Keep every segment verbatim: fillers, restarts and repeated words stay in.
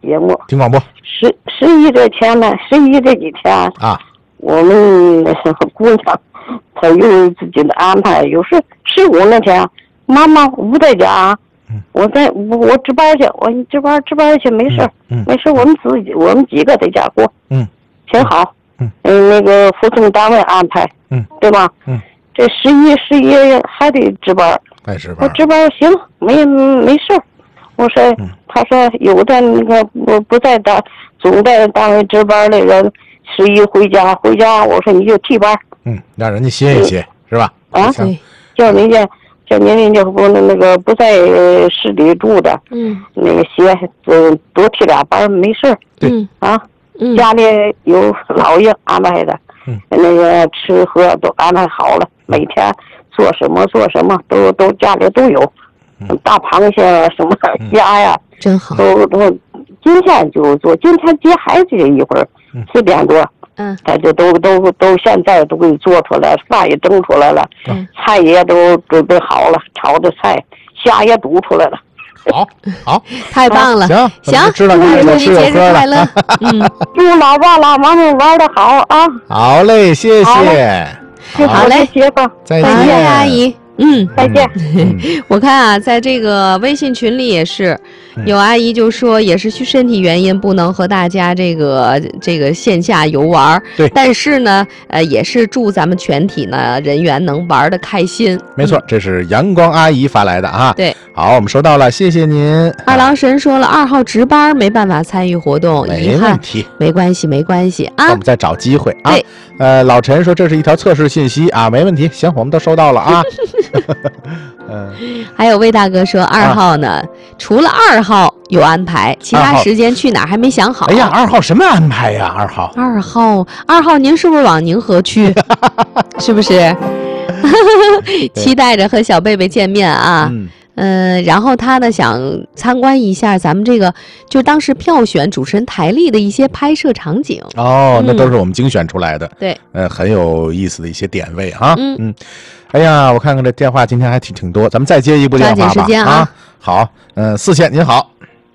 节目。 听广播。 十十一这天呢，十一这几天啊， 我们姑娘她有自己的安排。有时十五那天，妈妈我不在家，嗯、我在我我值班去，我值班值班去，没事，嗯嗯、没事，我们自己我们几个在家过，嗯，挺好。嗯，嗯，那个服从单位安排，嗯，对吧？嗯，这十一十一还得值班， 还值班。 我值班行，没没事。我说，嗯、他说有的那个不不在单总在单位值班那个十一回家回家，我说你就替班， 嗯，让人家歇一歇，嗯、是吧？ 啊，对，叫人家叫您人家不那个不在市里住的，嗯，那个歇，嗯，多替俩班没事， 对， 啊。嗯、家里有老爷安排的，嗯，那个吃喝都安排好了，每天做什么做什么都都家里都有，嗯、大螃蟹什么虾呀， 嗯、真好， 都都今天就做，今天接孩子这一会儿四点多，嗯，他就都都都现在都给你做出来，饭也蒸出来了，嗯，菜也都准备好了，炒的菜虾也煮出来了。 好，好， 太棒了！ 行行， 知道你祝你节日快乐。嗯， 祝老爸老妈们玩的好啊！ 好嘞，谢谢。 好嘞， 谢吧， 再见，阿姨。嗯， 再见。 嗯、我看啊，在这个微信群里也是，有阿姨就说也是身体原因不能和大家这个这个线下游玩。 对， 但是呢，呃，也是祝咱们全体呢人员能玩得开心。 没错，这是阳光阿姨发来的啊。 对， 好，我们收到了，谢谢您。 二郎神说了，二号值班没办法参与活动， 没问题， 没关系，没关系啊。 我们再找机会啊。 对， 呃，老陈说这是一条测试信息啊，没问题，行，我们都收到了啊。 嗯，还有魏大哥说二号呢、啊，除了二号有安排，其他时间去哪儿还没想好。 哎呀，二号什么安排呀？二号， 二号，二号，您是不是往宁河去？是不是？期待着和小贝贝见面啊。嗯。嗯，然后他呢想参观一下咱们这个，就当时票选主持人台历的一些拍摄场景。 哦，那都是我们精选出来的。 嗯、对， 呃，很有意思的一些点位啊。嗯嗯。哎呀，我看看这电话今天还挺挺多，咱们再接一部电话吧。 抓紧时间啊！ 啊好，嗯、呃，四线您好。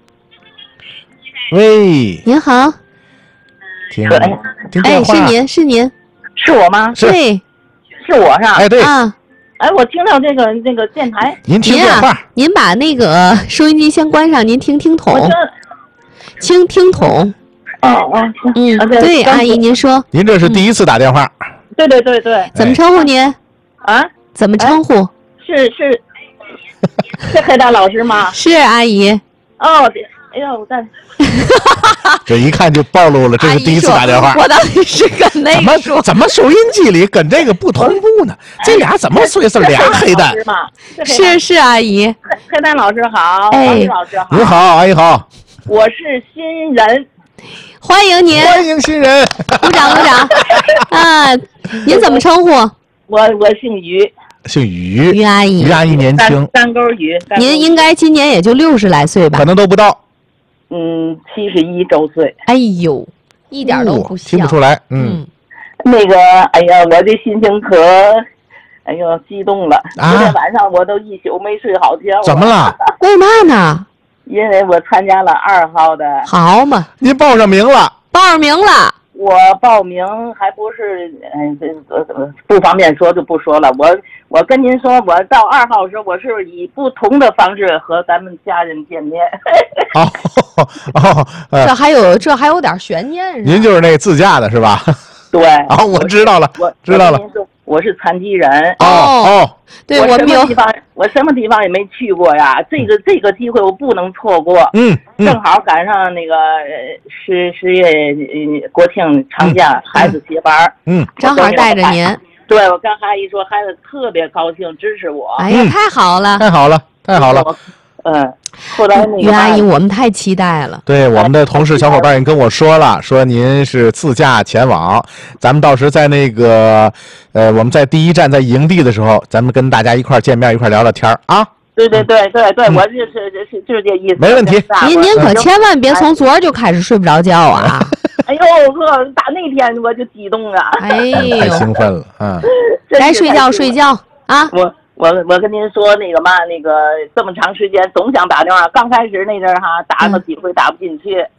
喂， 您好。 听听电话。 哎，是您，是您， 是我吗？ 是， 对， 是我是吧？ 哎，对啊。 哎，我听到这个这个电台， 您听电话， 您啊，您把那个收音机先关上，您听听筒，听听筒。 哦哦， 嗯，对，阿姨您说， 您这是第一次打电话？ 对对对对。 怎么称呼您？ 啊？ 怎么称呼？ 是是是黑大老师吗？ 是阿姨。 哦，哎呦，我在。 这一看就暴露了，这是第一次打电话。 我到底是跟那个怎么怎么收音机里跟这个不同步呢？这俩怎么岁数俩黑蛋？ 是是阿姨， 黑蛋老师好， 哎， 老师好， 你好，阿姨好， 我是新人， 欢迎您， 欢迎新人， 鼓掌鼓掌啊！您怎么称呼？ 我我姓于。 姓于， 于阿姨， 于阿姨年轻， 三勾于。 您应该今年也就六十来岁吧？ 可能都不到。 嗯，七十一周岁。 哎呦，一点都不像， 听不出来。嗯， 那个，哎呀，我这心情可，哎呦，激动了。昨天晚上我都一宿没睡好觉。 怎么了？ 为嘛呢？ 因为我参加了二号的。 好嘛， 您报上名了？ 报上名了。 我报名还不是，嗯，这不方便说就不说了。我我跟您说，我到二号时候，我是以不同的方式和咱们家人见面。 哦哦， 呃、这还有这还有点悬念是吧？ 您就是那自驾的是吧？ 对。 啊，我知道了， 我知道了。 我是残疾人。 哦哦， 对， 我们有地方，我什么地方也没去过呀。这个这个机会我不能错过。 嗯，嗯正好赶上那个十十月呃国庆长假，孩子接班。 嗯， 正好带着您。 对，我跟孩子一说，孩子特别高兴，支持我。 哎呀，太好了， 太好了，太好了。 嗯，后来那个于阿姨，我们太期待了。 对，我们的同事小伙伴也跟我说了，说您是自驾前往，咱们到时在那个，呃，我们在第一站在营地的时候，咱们跟大家一块见面，一块聊聊天啊。 对对对对对，我就是是就是这意思。 没问题。 您您可千万别从昨儿就开始睡不着觉啊！ 哎呦，哥，打那天我就激动了。 哎呦， 太兴奋了，嗯。 该睡觉睡觉啊！ 我。我我跟您说那个嘛，那个这么长时间总想打电话，刚开始那阵儿哈打了几回打不进去，